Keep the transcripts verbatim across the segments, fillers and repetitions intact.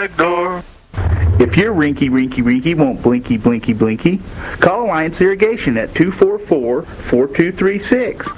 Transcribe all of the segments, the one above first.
back door. If your rinky rinky rinky won't blinky blinky blinky, call Alliance Irrigation at two four four, four two three six.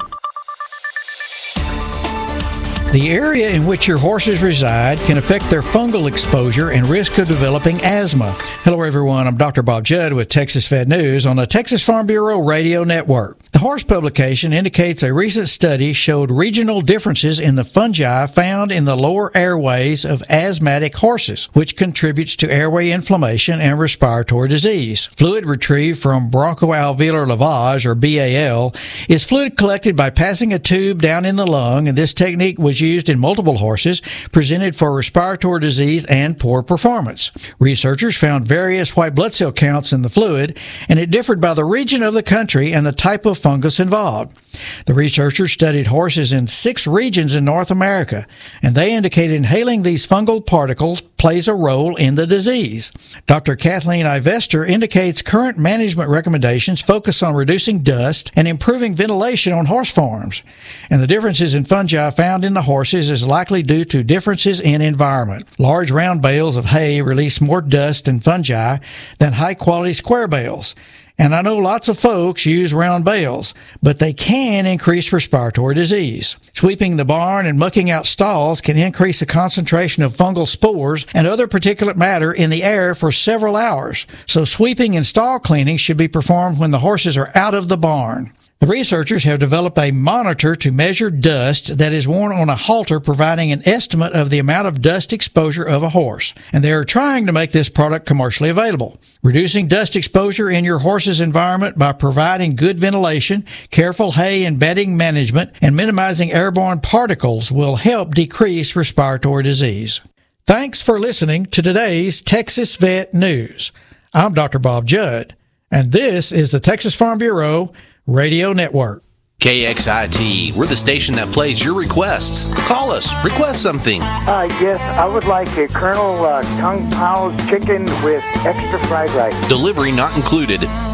The area in which your horses reside can affect their fungal exposure and risk of developing asthma. Hello everyone, I'm Doctor Bob Judd with Texas Vet News on the Texas Farm Bureau Radio Network. The horse publication indicates a recent study showed regional differences in the fungi found in the lower airways of asthmatic horses, which contributes to airway inflammation and respiratory disease. Fluid retrieved from bronchoalveolar lavage, or B A L, is fluid collected by passing a tube down in the lung, and this technique was used in multiple horses presented for respiratory disease and poor performance. Researchers found various white blood cell counts in the fluid, and it differed by the region of the country and the type of fungus involved. The researchers studied horses in six regions in North America, and they indicated inhaling these fungal particles plays a role in the disease. Doctor Kathleen Ivester indicates current management recommendations focus on reducing dust and improving ventilation on horse farms, and the differences in fungi found in the horses is likely due to differences in environment. Large round bales of hay release more dust and fungi than high-quality square bales. And I know lots of folks use round bales, but they can increase respiratory disease. Sweeping the barn and mucking out stalls can increase the concentration of fungal spores and other particulate matter in the air for several hours. So sweeping and stall cleaning should be performed when the horses are out of the barn. The researchers have developed a monitor to measure dust that is worn on a halter, providing an estimate of the amount of dust exposure of a horse, and they are trying to make this product commercially available. Reducing dust exposure in your horse's environment by providing good ventilation, careful hay and bedding management, and minimizing airborne particles will help decrease respiratory disease. Thanks for listening to today's Texas Vet News. I'm Doctor Bob Judd, and this is the Texas Farm Bureau Radio Network. K X I T, we're the station that plays your requests. Call us, request something. Uh, yes, I would like a Colonel uh, Kung Pao's chicken with extra fried rice. Delivery not included.